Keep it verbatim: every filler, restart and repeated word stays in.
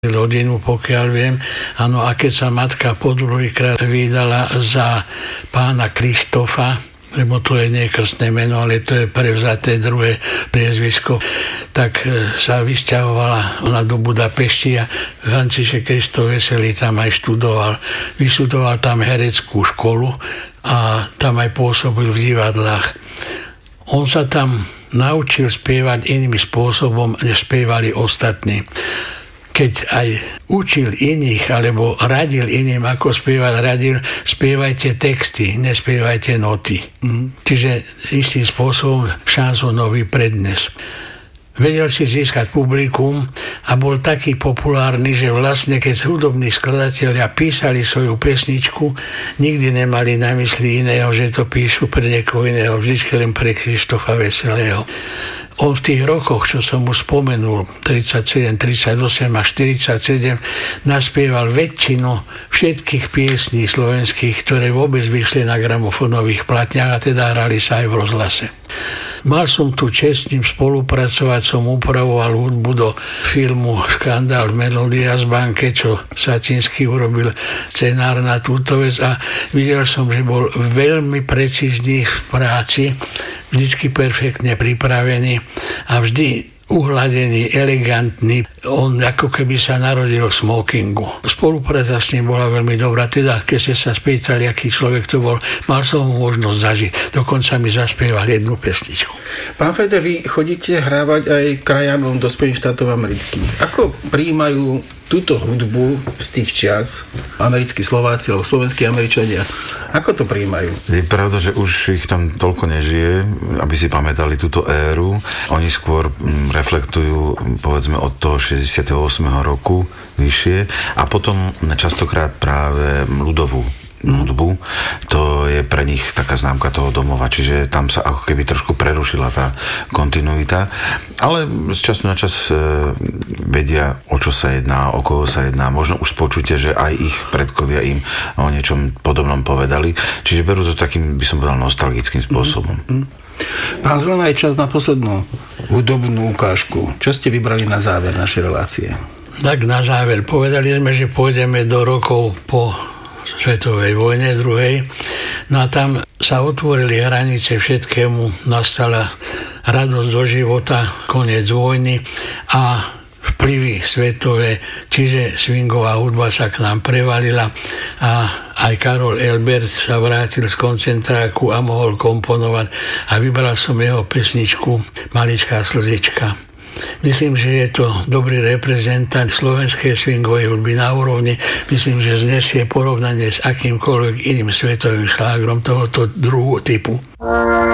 rodinu, pokiaľ viem. Áno, a keď sa matka po druhýkrát vydala za pána Krištofa, lebo to je nie krstné meno, ale to je prevzaté druhé priezvisko, tak sa vysťahovala ona do Budapešti a František Krištof Veselý tam aj študoval. Vyštudoval tam hereckú školu a tam aj pôsobil v divadlách. On sa tam naučil spievať iným spôsobom, než spievali ostatní. Keď aj učil iných, alebo radil iným, ako spievať, radil, spievajte texty, nespievajte noty. Mm. Čiže istým spôsobom šansonový prednes. Vedel si získať publikum a bol taký populárny, že vlastne keď hudobní skladatelia písali svoju pesničku, nikdy nemali na mysli iného, že to píšu pre niekoho iného, vždy len pre Krištofa Veselého. On v tých rokoch, čo som mu spomenul, tridsaťsedem, tridsaťosem a štyridsaťsedem, naspieval väčšinu všetkých piesní slovenských, ktoré vôbec vyšli na gramofónových platniach a teda hrali sa aj v rozhlase. Mal som tu čest s ním spolupracovať, som upravoval hudbu do filmu Škandál v Melodias banke, čo Satinský urobil scenár na túto vec a videl som, že bol veľmi precízny v práci, vždycky perfektne pripravený a vždy uhladený, elegantný. On ako keby sa narodil v smokingu. Spolupráca s ním bola veľmi dobrá. Teda, keď ste sa spýtali, aký človek to bol, mal som mu možnosť zažiť. Dokonca mi zaspieval jednu pesničku. Pán Feder, vy chodíte hrávať aj krajanom do Spojených štátov amerických. Ako prijímajú túto hudbu z tých čias americkí Slováci alebo slovenskí Američania? Ako to prijímajú? Je pravda, že už ich tam toľko nežije, aby si pamätali túto éru. Oni skôr reflektujú, povedzme, od toho šesťdesiateho ôsmeho roku vyššie a potom častokrát práve ľudovú hudbu. To je pre nich taká známka toho domova, čiže tam sa ako keby trošku prerušila tá kontinuita. Ale z času na čas e, vedia, o čo sa jedná, o koho sa jedná. Možno už spočujete, že aj ich predkovia im o niečom podobnom povedali. Čiže berú to takým, by som povedal, nostalgickým spôsobom. Mm-hmm. Pán Zelena, je čas na poslednú hudobnú ukážku. Čo ste vybrali na záver našej relácie? Tak na záver. Povedali sme, že pôjdeme do rokov po svetovej vojne druhej. No a tam sa otvorili hranice všetkému, nastala radosť do života, koniec vojny a vplyvy svetové, čiže swingová hudba sa k nám prevalila a aj Karol Elbert sa vrátil z koncentráku a mohol komponovať a vybral som jeho pesničku Maličká slzička. Myslím, že je to dobrý reprezentant slovenskej swingovej hudby na úrovni. Myslím, že znesie porovnanie s akýmkoľvek iným svetovým šlágrom tohoto druhu typu.